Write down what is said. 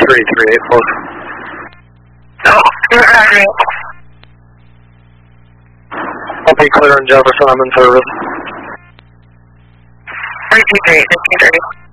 3384. No, you're Roger. I'll be clear on Jefferson, I'm in service. 323, 1530.